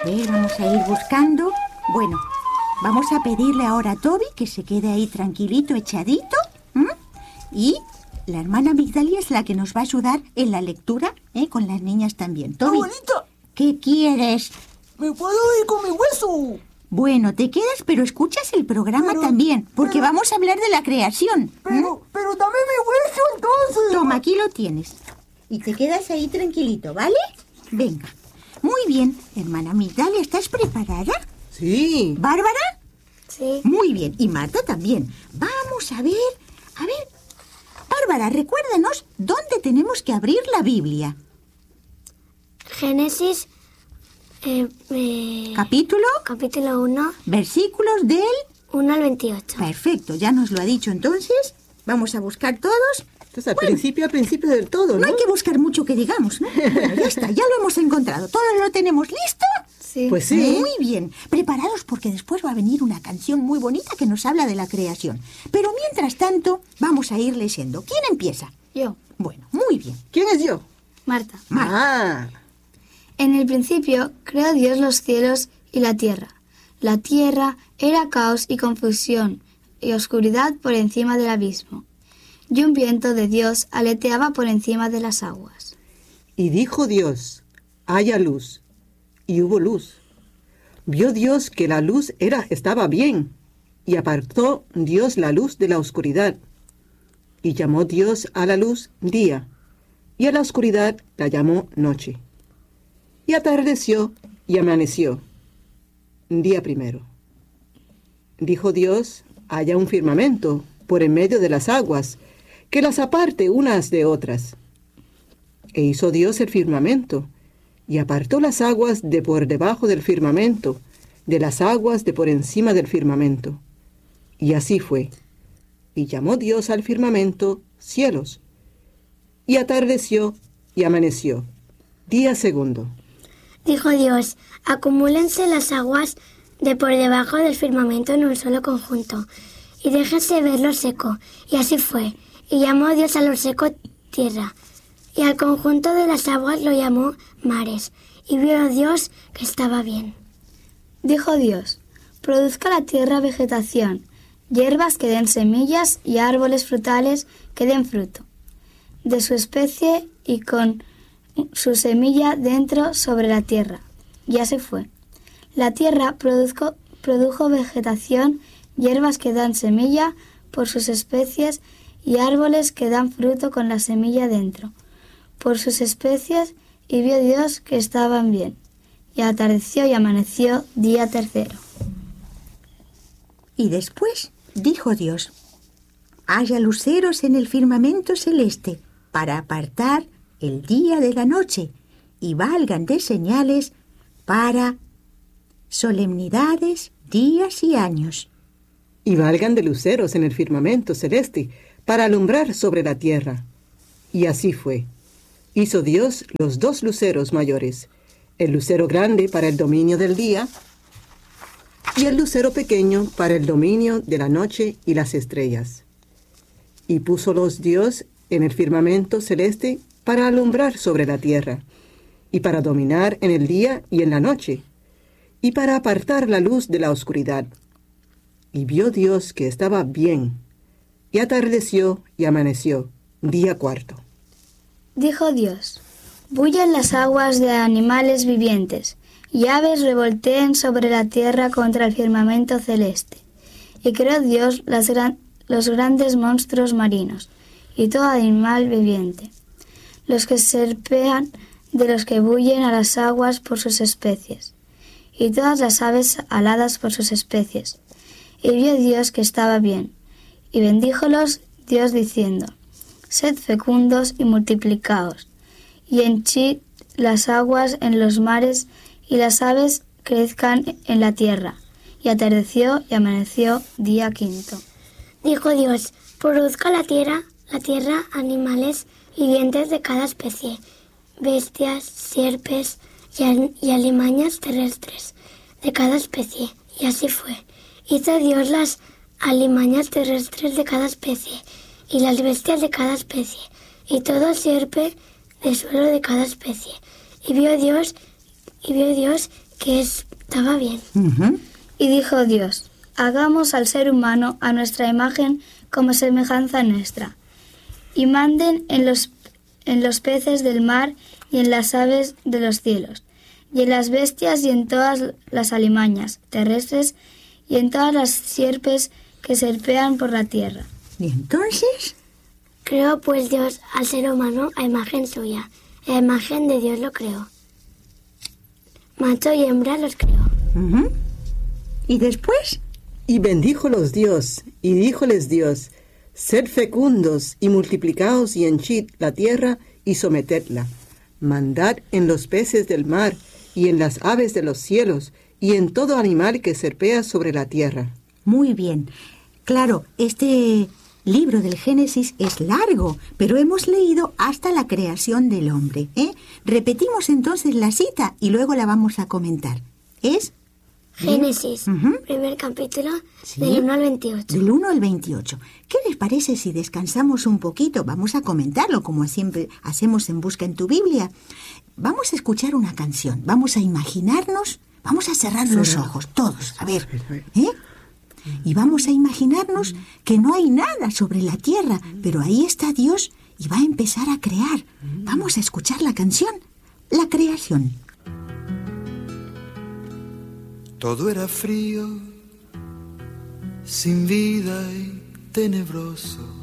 ver, vamos a ir buscando. Bueno, vamos a pedirle ahora a Toby que se quede ahí tranquilito, echadito. Y la hermana Migdalia es la que nos va a ayudar en la lectura, con las niñas también. Toby, ¡Abuelita! ¿Qué quieres? ¡Me puedo ir con mi hueso! Bueno, te quedas, pero escuchas el programa también, porque vamos a hablar de la creación. Pero dame mi hueso entonces. Toma, aquí lo tienes. Y te quedas ahí tranquilito, ¿vale? Venga. Muy bien, hermana Migdalia, ¿estás preparada? Sí. ¿Bárbara? Sí. Muy bien, y Marta también. Vamos a ver. Bárbara, recuérdanos dónde tenemos que abrir la Biblia. Génesis, Capítulo 1, versículos del... 1 al 28. Perfecto, ya nos lo ha dicho entonces. Vamos a buscar todos. Entonces, al principio del todo, ¿no? No hay que buscar mucho que digamos, ¿no? Bueno, ya está, ya lo hemos encontrado. ¿Todos lo tenemos listo? Sí. Pues sí. Muy bien. Preparados porque después va a venir una canción muy bonita que nos habla de la creación. Pero mientras tanto, vamos a ir leyendo. ¿Quién empieza? Yo, Bueno, muy bien. ¿Quién es yo? Marta. Ah, En el principio creó Dios los cielos y la tierra. La tierra era caos y confusión y oscuridad por encima del abismo. Y un viento de Dios aleteaba por encima de las aguas. y dijo Dios, haya luz, y hubo luz. Vio Dios que la luz estaba bien, y apartó Dios la luz de la oscuridad. Y llamó Dios a la luz día, y a la oscuridad la llamó noche. Y atardeció y amaneció. Día primero. Dijo Dios, haya un firmamento por en medio de las aguas, que las aparte unas de otras. E hizo Dios el firmamento, y apartó las aguas de por debajo del firmamento, de las aguas de por encima del firmamento. Y así fue. Y llamó Dios al firmamento cielos. Y atardeció y amaneció. Día segundo. Dijo Dios, acumúlense las aguas de por debajo del firmamento en un solo conjunto, y déjese ver lo seco. Y así fue. Y llamó Dios a lo seco tierra, y al conjunto de las aguas lo llamó mares. Y vio Dios que estaba bien. Dijo Dios, produzca la tierra vegetación, hierbas que den semillas y árboles frutales que den fruto, de su especie y con su semilla dentro sobre la tierra. Y así fue. La tierra produjo vegetación, hierbas que dan semilla por sus especies y árboles que dan fruto con la semilla dentro, por sus especies, y vio Dios que estaban bien. Y atardeció y amaneció día tercero. Y después dijo Dios, haya luceros en el firmamento celeste para apartar el día de la noche y valgan de señales para solemnidades, días y años. Y valgan de luceros en el firmamento celeste para alumbrar sobre la tierra. Y así fue. Hizo Dios los 2 luceros mayores, el lucero grande para el dominio del día y el lucero pequeño para el dominio de la noche y las estrellas. Y púsolos Dios en el firmamento celeste para alumbrar sobre la tierra, y para dominar en el día y en la noche, y para apartar la luz de la oscuridad. Y vio Dios que estaba bien, y atardeció y amaneció, día cuarto. Dijo Dios, bullan las aguas de animales vivientes, y aves revolteen sobre la tierra contra el firmamento celeste. Y creó Dios los grandes monstruos marinos, y todo animal viviente, los que serpean de los que bullen a las aguas por sus especies, y todas las aves aladas por sus especies. Y vio Dios que estaba bien, y bendíjolos Dios diciendo, sed fecundos y multiplicaos, y henchid las aguas en los mares, y las aves crezcan en la tierra. Y atardeció y amaneció día quinto. Dijo Dios, produzca la tierra animales vivientes de cada especie, bestias, sierpes y alimañas terrestres de cada especie. Y así fue. Hizo Dios las alimañas terrestres de cada especie, y las bestias de cada especie, y todo sierpe de suelo de cada especie. Y vio Dios que estaba bien. Ujú. Y dijo Dios, hagamos al ser humano a nuestra imagen como semejanza nuestra, y manden en los peces del mar y en las aves de los cielos, y en las bestias y en todas las alimañas terrestres y en todas las sierpes que serpean por la tierra. ¿Y entonces? Creó pues Dios al ser humano a imagen suya. A imagen de Dios lo creó. Macho y hembra los creó. Ujú. ¿Y después? Y bendíjolos Dios, y díjoles Dios, sed fecundos y multiplicaos y henchid la tierra y sometedla. Mandad en los peces del mar y en las aves de los cielos y en todo animal que serpea sobre la tierra. Muy bien. Claro, este libro del Génesis es largo, pero hemos leído hasta la creación del hombre, ¿eh? Repetimos entonces la cita y luego la vamos a comentar. Es Génesis, Ujú. primer capítulo, Sí. del 1 al 28. del 1 al 28. ¿Qué les parece si descansamos un poquito? Vamos a comentarlo como siempre hacemos en Busca en tu Biblia. Vamos a escuchar una canción, vamos a imaginarnos, vamos a cerrar los ojos, todos, a ver, ¿eh? Y vamos a imaginarnos que no hay nada sobre la tierra, pero ahí está Dios y va a empezar a crear. Vamos a escuchar la canción, la creación. Todo era frío, sin vida y tenebroso.